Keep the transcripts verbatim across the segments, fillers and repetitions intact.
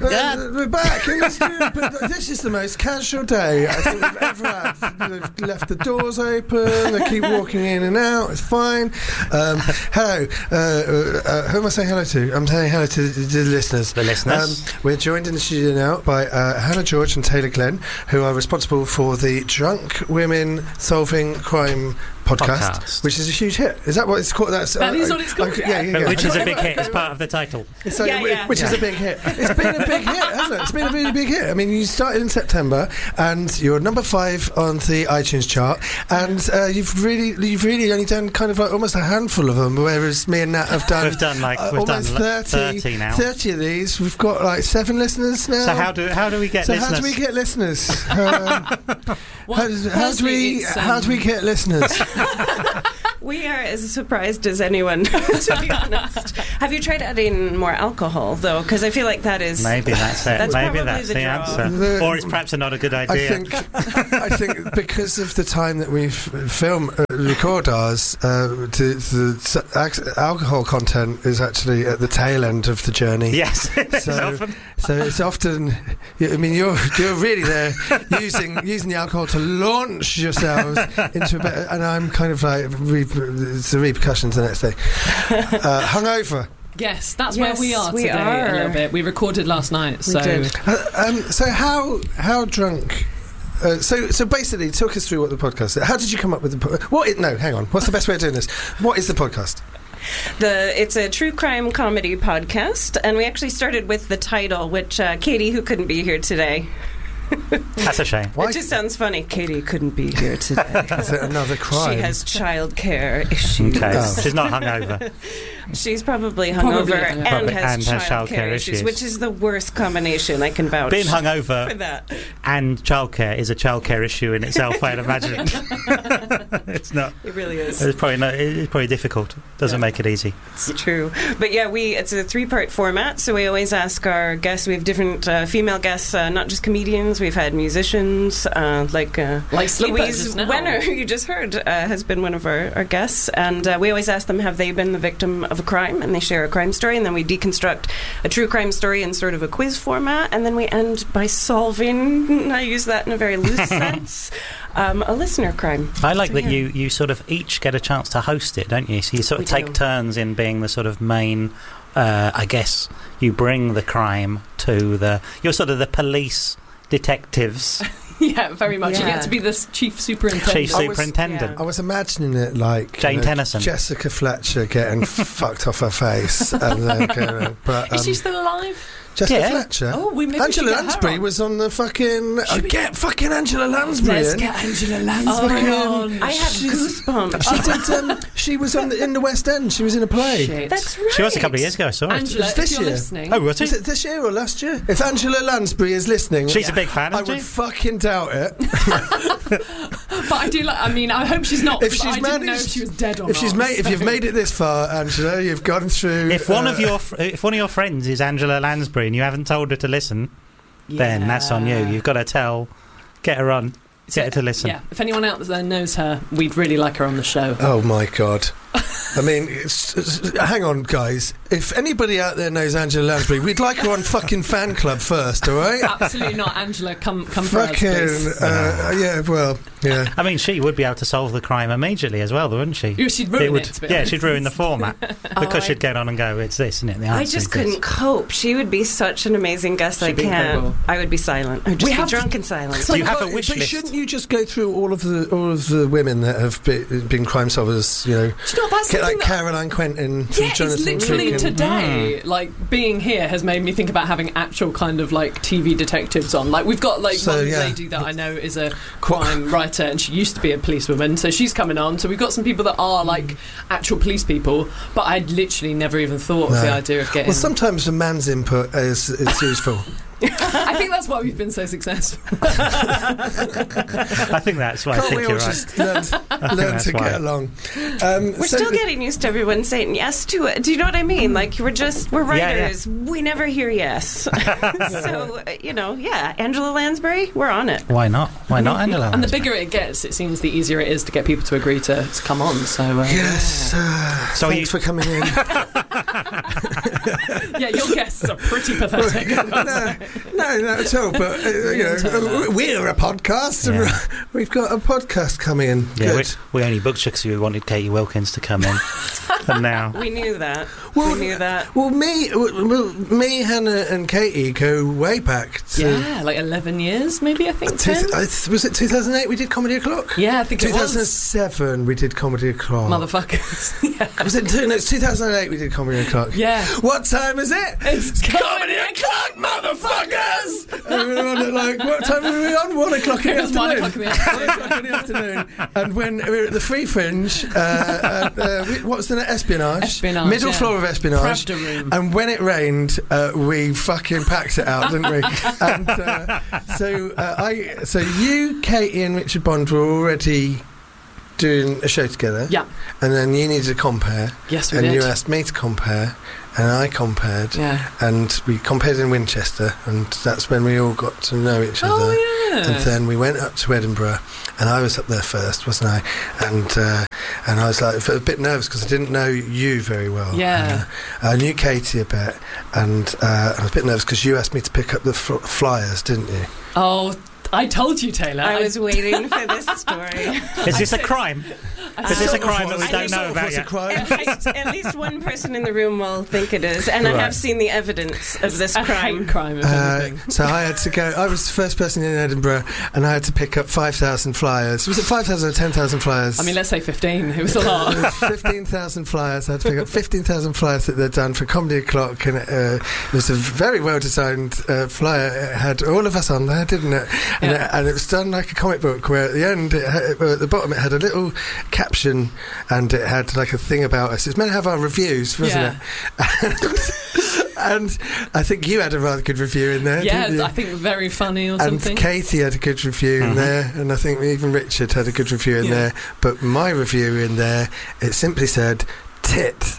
Uh, we're back in the studio, but this is the most casual day I think we've ever had. They've left the doors open, they keep walking in and out, it's fine. Um, hello, uh, uh, who am I saying hello to? I'm saying hello to the, the listeners. The listeners. Um, we're joined in the studio now by uh, Hannah George and Taylor Glenn, who are responsible for the Drunk Women Solving Crime podcast, podcast, which is a huge hit. Is that what it's called? That's, that uh, is what it's called. I, yeah, yeah, yeah. Which is a big hit as part of the title. So, yeah, yeah. Which yeah. is a big hit. It's been a big hit, hasn't it? It's been a really big hit. I mean, you started in September, and you're number five on the iTunes chart, and uh, you've really, you've really only done kind of like almost a handful of them, whereas me and Nat have done. We've done like uh, we've almost done thirty, thirty now. Thirty of these. We've got like seven listeners now. So how do how do we get so listeners? how do we get listeners? um, well, how, does, how do we um, how do we get listeners? We are as surprised as anyone, to be honest. Have you tried adding more alcohol, though? Because I feel like that is... Maybe that's it. That's Maybe probably that's the the, draw. answer. The, or it's perhaps not a good idea. I think, I think because of the time that we f- film, uh, record ours, uh, the, the s- alcohol content is actually at the tail end of the journey. Yes, so, so it's often... I mean, you're you're really there using using the alcohol to launch yourselves into a better... And I'm kind of like... Re- it's the repercussions the next day. Uh, hungover. Yes, that's yes, where we are we today are. a little bit. We recorded last night, We so... did. Uh, um, so how how drunk... Uh, so, so basically, talk us through what the podcast is. How did you come up with the... Po- what? Is, no, hang on. What's the best way of doing this? What is the podcast? The It's a true crime comedy podcast, and we actually started with the title, which uh, Katie, who couldn't be here today... That's a shame. Why? It just sounds funny. Katie couldn't be here today. Is it another crime? She has childcare issues. Okay, Oh. she's not hungover. She's probably hungover Probably, and, Probably, has, and has childcare childcare issues, issues. which is the worst combination. I can vouch Being for hungover that. and childcare is a childcare issue in itself, I'd imagine. It's not. It really is. It's probably not. It's probably difficult. Doesn't Yeah. make it easy. It's true. But yeah, we it's a three-part format, so we always ask our guests. We have different uh, female guests, uh, not just comedians. We've had musicians, uh, like uh, Like Sleeper Louise just now. Wenner, who you just heard, uh, has been one of our, our guests. And uh, we always ask them, have they been the victim of a crime? And they share a crime story, and then we deconstruct a true crime story in sort of a quiz format, and then we end by solving, I use that in a very loose sense, um, a listener crime. I like So, that yeah. you, you sort of each get a chance to host it, don't you? So you sort of We take do. turns in being the sort of main. Uh, I guess you bring the crime to the. You're sort of the police detectives, Yeah, very much. You Yeah. get to be this chief superintendent. chief I was- superintendent. I was imagining it like Jane you know, Tennyson. Jessica Fletcher getting fucked off her face, and then going, but um, Is she still alive? Jessica Yeah. Fletcher. Oh, we maybe Angela should get her Lansbury on. was on the fucking. Uh, we- get fucking Angela Lansbury. Let's in. get Angela Oh, Lansbury on. I have She's- goosebumps. She did. Um, she was on the, in the West End. She was in a play. Shit. That's right. She was a couple of years ago. I saw it. Angela, It's if this you're year. listening... Oh, was Was it? it this year or last year? If Angela Lansbury is listening, She's a big fan, I isn't would she? fucking doubt it. But I do like... I mean, I hope she's not. If but she's I didn't know if managed- she was dead or If not. she's made, if so- you've made it this far, Angela, you've gone through. If one uh, of your fr- if one of your friends is Angela Lansbury and you haven't told her to listen, then that's on you. You've got to tell, get her on, get her to listen. Yeah, if anyone out there knows her, we'd really like her on the show. Oh my god. I mean, it's, it's, hang on, guys. If anybody out there knows Angela Lansbury, we'd like her on fucking fan club first, all right? Absolutely not, Angela. Come, come for us, Fucking, please. uh, yeah, well, yeah. I mean, she would be able to solve the crime immediately as well, wouldn't she? Yeah, she'd ruin it would, it, to be yeah, honest. she'd ruin the format because I- she'd get on and go, "It's this, isn't it?" The I answer just is this. couldn't cope. She would be such an amazing guest. I She'd be can't. incredible. I would be silent. I'd just We be have to- drunk in silence. Do you have a But- wish but list? shouldn't you just go through all of the all of the women that have been, been crime solvers? You know, Do you know, that's get like something that... Caroline Quentin from Yeah, Jonathan it's literally Creek and- today. Like being here has made me think about having actual kind of like T V detectives on. Like we've got like So, one yeah. lady that I know is a crime writer, and she used to be a policewoman, so she's coming on. So we've got some people that are like actual police people, but I'd literally never even thought of No. the idea of getting. Well, sometimes a man's input is, is useful. I think that's why we've been so successful. I think that's why I Can't think we you're all right. just learn, learn that's to why. get along? Um, We're so still the- getting used to everyone saying yes to it. Do you know what I mean? Like we're just we're Yeah, yeah. writers. We never hear yes. So uh, you know, yeah. Angela Lansbury, we're on it. Why not? Why not, Angela? And the Lansbury? bigger it gets, it seems the easier it is to get people to agree to, to come on. So uh, Yes. Uh, So thanks you- for coming in. Yeah, your guests are pretty pathetic. no, no, not at all. But uh, you know, we're a podcast, and Yeah. we've got a podcast coming in. Yeah, we, Good. we only booked you because we wanted Katie Wilkins to come in. And now... We knew that. Well, we knew that. Well, me, well, me, Hannah, and Katie go way back. To Yeah, like eleven years, maybe, I think, two, ten? I, was it two thousand eight we did Comedy O'Clock? Yeah, I think it two thousand was. seven we did Comedy O'Clock. Motherfuckers. Yeah. Was it two, no, it's two thousand eight we did Comedy O'Clock? Yeah. What time is it? It's Comedy O'Clock, motherfuckers! And we were on at like, what time were we on? One o'clock in the It was one afternoon. o'clock in the afternoon. One o'clock in the afternoon. And when we were at the Free Fringe, uh, and, uh, we, what was the name? Espionage. Espionage, Middle yeah. floor of Espionage. Pravda room. And when it rained, uh, we fucking packed it out, didn't we? And uh, so uh, I, so you, Katie, and Richard Bond were already doing a show together. Yeah. And then you needed to compare. Yes, we and did. you asked me to compare, and I compared. Yeah. And we compared in Winchester, and that's when we all got to know each other. Oh, yeah. And then we went up to Edinburgh, and I was up there first, wasn't I? And uh, and I was like a bit nervous because I didn't know you very well. Yeah. Uh, I knew Katie a bit, and uh, I was a bit nervous because you asked me to pick up the fl- flyers, didn't you? Oh, I told you, Taylor. I was waiting for this story. Is this a crime? Is this a crime that we I don't know sort of about was a yet? crime. At least, at least one person in the room will think it is, and I Right. have seen the evidence of this a crime. hate crime, if Uh, anything. so I had to go. I was the first person in Edinburgh, and I had to pick up five thousand flyers. Was it five thousand or ten thousand flyers? I mean, let's say fifteen. It was a lot. It was fifteen thousand flyers. I had to pick up fifteen thousand flyers that they'd done for Comedy O'Clock, and it, uh, it was a very well designed uh, flyer. It had all of us on there, didn't it? And, Yeah. it? and it was done like a comic book, where at the end, it had, at the bottom, it had a little caption, and it had like a thing about us. It was meant to have our reviews, wasn't Yeah. it? And I think you had a rather good review in there. Yeah, didn't you? I think very funny or And something. Katie had a good review in Mhm. there, and I think even Richard had a good review in Yeah. there. But my review in there, it simply said "tit."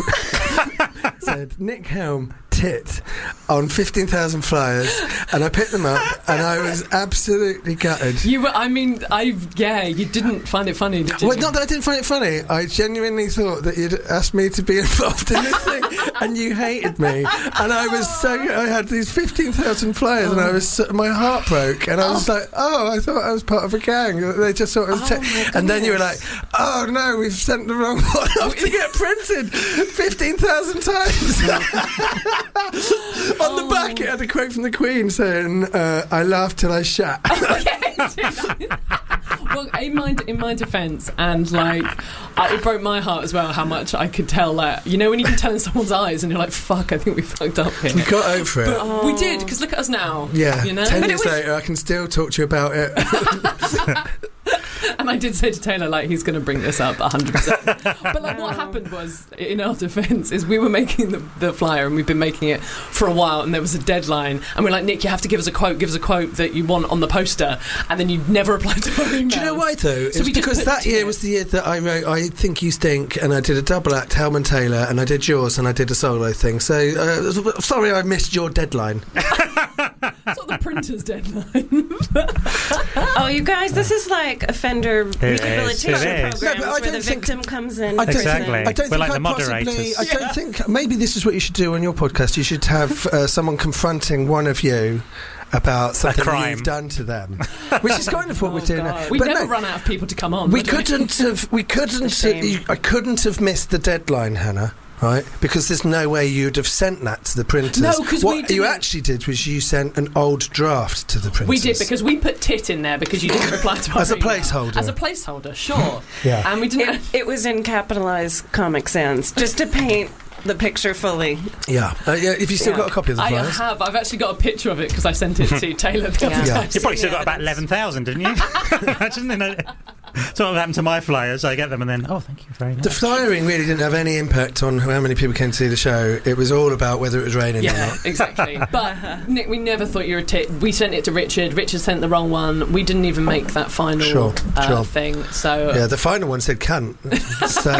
It said Nick Helm tit on fifteen thousand flyers, and I picked them up, and I was absolutely gutted. You were, I mean, I yeah, you didn't find it funny, did you? Well, not that I didn't find it funny. I genuinely thought that you'd asked me to be involved in this thing, and you hated me. And I was so I had these fifteen thousand flyers, and I was so, my heart broke, and I was like, oh, I thought I was part of a gang. They just sort of, Oh, te- my and then you were like, goodness. oh no, we've sent the wrong one off to get printed fifteen thousand times. On the Oh. back, it had a quote from the Queen saying, uh, "I laughed till I shat." Well, in my in my defence, and like, I, it broke my heart as well how much I could tell. Like, you know, when you can tell in someone's eyes, and you're like, "Fuck, I think we fucked up here." You got over it. But Oh. we did, because look at us now. Yeah, you know. ten But it years was- later, I can still talk to you about it. And I did say to Taylor, like, he's going to bring this up one hundred percent. But, like, what happened was, in our defence, is we were making the, the flyer, and we've been making it for a while, and there was a deadline, and we're like, Nick, you have to give us a quote, give us a quote that you want on the poster, and then you never replied to our emails. Do you know why though? So It's we just because put that it year was the year that I wrote I Think You Stink, and I did a double act, Helman Taylor, and I did yours, and I did a solo thing. So uh, sorry I missed your deadline. It's not the printer's deadline. Oh, you guys, this is like offender is, rehabilitation it is. programs No, but I where don't the think- victim comes in. I don't Exactly. think, I don't We're think like I the possibly. moderators. I don't think maybe this is what you should do on your podcast. You should have uh, someone confronting one of you about something crime. you've done to them, which is kind of what Oh, we're doing. now. God. We But never no, run out of people to come on. we do couldn't have. We couldn't. shame. you- I couldn't have missed the deadline, Hannah. Right, because there's no way you'd have sent that to the printers. No, 'cause we what you didn't- actually did was you sent an old draft to the printers. We did, because we put tit in there because you didn't reply to our As a email. placeholder. As a placeholder, sure. Yeah. And we didn't. It, it was in capitalized Comic Sans, just to paint the picture fully. Yeah, uh, yeah. If you still Yeah. got a copy of the I flyers, have. I've actually got a picture of it because I sent it to Taylor the other Yeah. Yeah. day. You probably Seen still the got about evidence. eleven thousand, didn't you? Imagine, you know, sort of happened to my flyers. I get them and then, oh, thank you very much. the flyering really didn't have any impact on how many people came to see the show. It was all about whether it was raining or Yeah, not. exactly. But Nick, we never thought you were a tit. We sent it to Richard. Richard sent the wrong one. We didn't even make that final Sure, uh, sure. thing. So Yeah, the final one said cunt. So,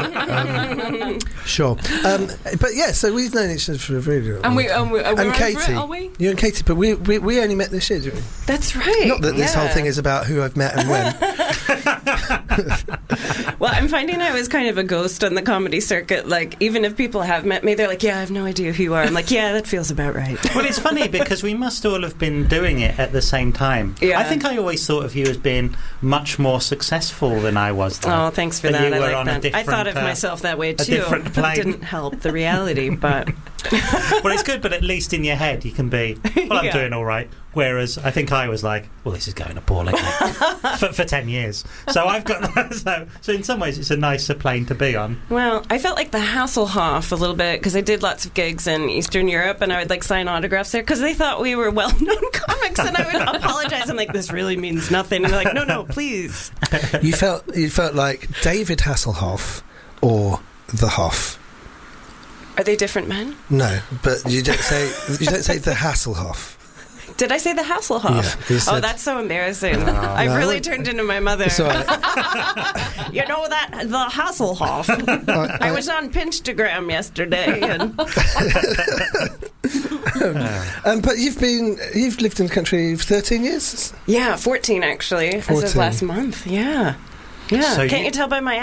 um, sure. Um, but yeah, so we've known each other for a very long and we and, we, are we And over Katie. it, are we? You and Katie, but we, we, we only met this year, didn't we? That's right. Not that this yeah. whole thing is about who I've met and when. Well, I'm finding I was kind of a ghost on the comedy circuit. Like, even if people have met me, they're like, yeah, I have no idea who you are. I'm like, yeah, that feels about right. Well, it's funny because we must all have been doing it at the same time. Yeah. I think I always thought of you as being much more successful than I was then. Oh, thanks for That that. you I were like on a that. I thought of different, uh, myself that way a too. different plane. It didn't help the reality, but Well, it's good, but at least in your head you can be, well, I'm Yeah. doing all right. Whereas I think I was like, well, this is going appallingly for, for ten years. So I've got that. So, so in some ways it's a nicer plane to be on. well, I felt like the Hasselhoff a little bit because I did lots of gigs in Eastern Europe and I would like sign autographs there because they thought we were well-known comics and I would apologize. I'm like, this really means nothing. And they're like, no, no, please. You felt you felt like David Hasselhoff or the Hoff. Are they different men? No, but you don't say you don't say the Hasselhoff. Did I say the Hasselhoff? Yeah, you oh, said- that's so embarrassing. I've No. really turned into my mother. It's all right. You know that the Hasselhoff. I, I was on Pinstagram yesterday, and um, but you've been you've lived in the country for thirteen years. yeah, fourteen actually, as fourteen. of last month. Yeah, yeah. So Can't you- you tell by my